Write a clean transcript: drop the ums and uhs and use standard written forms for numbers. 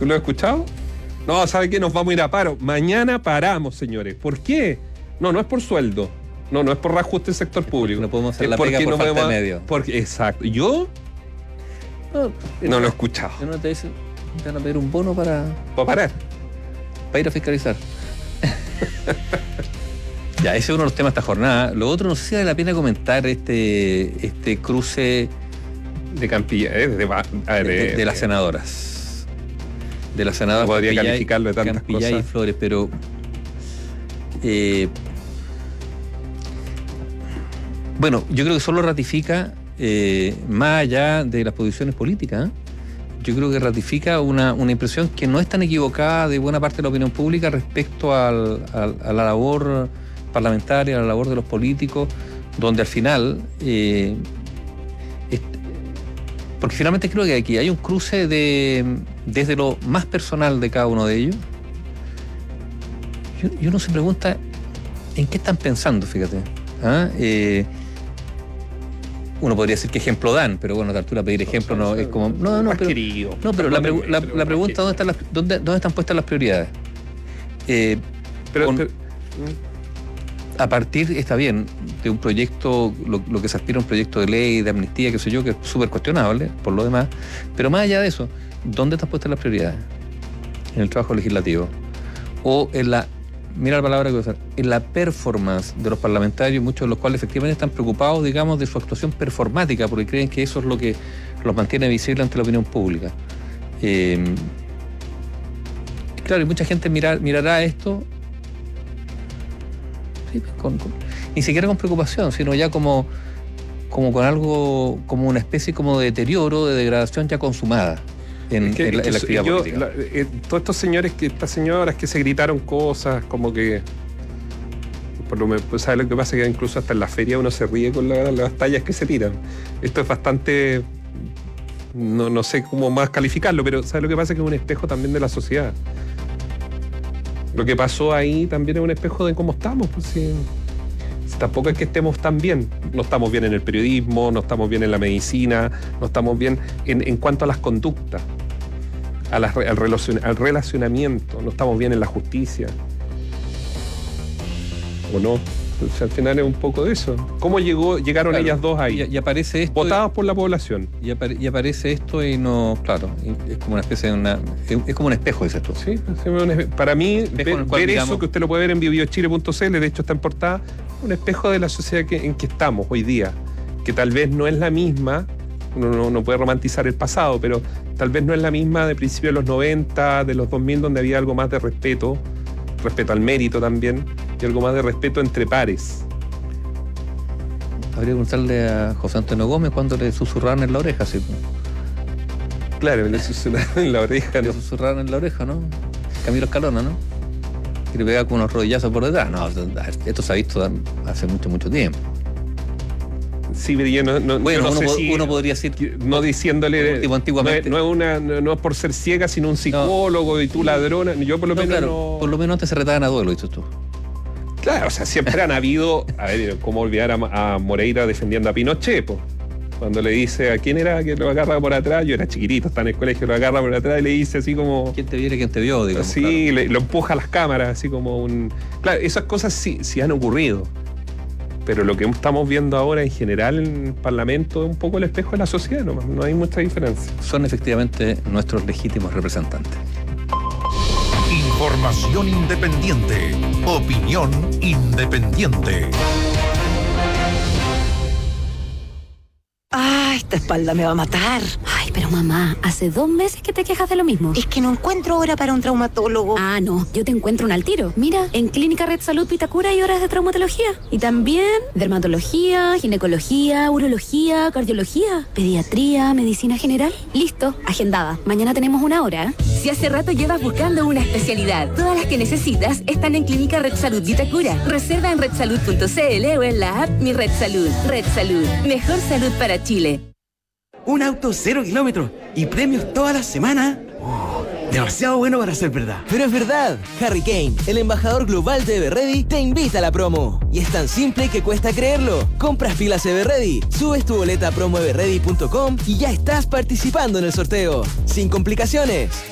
¿Tú lo has escuchado? No, ¿sabe qué? Nos vamos a ir a paro. Mañana paramos, señores. ¿Por qué? No es por sueldo. No es por reajuste del sector público. No podemos hacer la pega por falta de medio. Exacto. ¿Yo? No lo he escuchado. ¿No te dicen? Te van a pedir un bono para parar. Para ir a fiscalizar. Ya, ese es uno de los temas de esta jornada. Lo otro, no sé si vale la pena comentar este cruce de Campilla, de las senadoras. De las senadoras. No podría calificarlo de tantas Campillay cosas. Y Flores, pero bueno, yo creo que solo ratifica, más allá de las posiciones políticas, yo creo que ratifica una impresión que no es tan equivocada de buena parte de la opinión pública respecto a la labor parlamentaria, a la labor de los políticos, donde al final, porque finalmente creo que aquí hay un cruce desde lo más personal de cada uno de ellos, y uno se pregunta en qué están pensando, fíjate. Uno podría decir qué ejemplo dan, pero bueno, a la altura pedir ejemplo no es como. Pero la pregunta es ¿dónde están puestas las prioridades? A partir, está bien, de un proyecto, lo que se aspira a un proyecto de ley, de amnistía, qué sé yo, que es súper cuestionable, por lo demás, pero más allá de eso, ¿dónde están puestas las prioridades? En el trabajo legislativo. O en mira la palabra que voy a usar, en la performance de los parlamentarios, muchos de los cuales efectivamente están preocupados, digamos, de su actuación performática, porque creen que eso es lo que los mantiene visibles ante la opinión pública. Claro, y mucha gente mirará esto ni siquiera con preocupación, sino ya como con algo, como una especie como de deterioro, de degradación ya consumada en la actividad política. Todos estos señores, estas señoras que se gritaron cosas, como que ¿sabes lo que pasa? Que incluso hasta en la feria uno se ríe con las tallas que se tiran. Esto es bastante, no sé cómo más calificarlo, pero ¿sabes lo que pasa? Que es un espejo también de la sociedad. Lo que pasó ahí también es un espejo de cómo estamos, pues sí. Tampoco es que estemos tan bien. No estamos bien en el periodismo, no estamos bien en la medicina, no estamos bien en cuanto a las conductas, al relacionamiento, no estamos bien en la justicia. ¿O no? O sea, al final es un poco de eso. ¿Cómo llegaron ellas dos ahí? Y aparece esto. Votadas por la población. Y aparece esto y no. Claro, es como una especie de es como un espejo, dices tú. Sí, para mí, ver eso, que usted lo puede ver en biochile.cl, de hecho está en portada, un espejo de la sociedad en que estamos hoy día. Que tal vez no es la misma, uno no puede romantizar el pasado, pero tal vez no es la misma de principios de los 90, de los 2000, donde había algo más de respeto al mérito también, y algo más de respeto entre pares. Habría que preguntarle a José Antonio Gómez cuando le susurraron en la oreja, ¿sí? Claro, le susurraron en la oreja, ¿no? Le susurraron en la oreja, ¿no? Camilo Escalona, ¿no? Y le pegaba con unos rodillazos por detrás. No, esto se ha visto hace mucho tiempo. Sí, pero yo uno podría decir, no diciéndole, antiguamente, no es por ser ciega, sino un psicólogo y tú ladrona. Yo por lo menos claro, por lo menos antes se retaban a duelo, dices tú. Claro, o sea, siempre han habido, a ver, cómo olvidar a Moreira defendiendo a Pinochet, po. Cuando le dice a quién era que lo agarra por atrás, yo era chiquitito, está en el colegio, lo agarra por atrás y le dice así como... ¿Quién te viene, quién te vio? Digamos, sí, claro. Lo empuja a las cámaras, así como un... Claro, esas cosas sí han ocurrido. Pero lo que estamos viendo ahora en general en el Parlamento es un poco el espejo de la sociedad, no hay mucha diferencia. Son efectivamente nuestros legítimos representantes. Información independiente. Opinión independiente. Esta espalda me va a matar. Ay, pero mamá, hace 2 meses que te quejas de lo mismo. Es que no encuentro hora para un traumatólogo. Ah, no, yo te encuentro un al tiro. Mira, en Clínica Red Salud Vitacura hay horas de traumatología. Y también dermatología, ginecología, urología, cardiología, pediatría, medicina general. Listo, agendada. Mañana tenemos 1 hora. Si hace rato llevas buscando una especialidad, todas las que necesitas están en Clínica Red Salud Vitacura. Reserva en redsalud.cl o en la app Mi Red Salud. Red Salud, mejor salud para Chile. Un auto 0 kilómetros y premios toda la semana. Demasiado bueno para ser verdad. Pero es verdad. Harry Kane, el embajador global de Everready, te invita a la promo. Y es tan simple que cuesta creerlo. Compras pilas Everready, subes tu boleta a promoeverready.com y ya estás participando en el sorteo. Sin complicaciones.